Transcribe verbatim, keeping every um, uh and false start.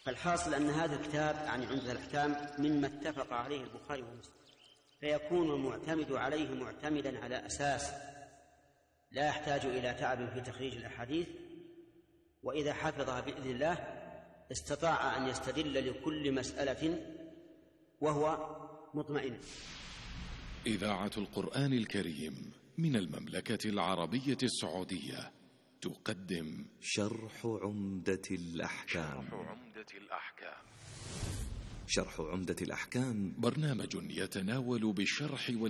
فالحاصل أن هذا الكتاب يعني عمدة الأحكام مما اتفق عليه البخاري ومسلم، فيكون المعتمد عليه معتمدا على أساس لا يحتاج إلى تعب في تخريج الأحاديث، وإذا حفظها بإذن الله استطاع أن يستدل لكل مسألة وهو مطمئن. إذاعة القرآن الكريم من المملكة العربية السعودية تقدم شرح عمدة الأحكام. شرح عمدة الأحكام شرح عمدة الأحكام برنامج يتناول بالشرح وال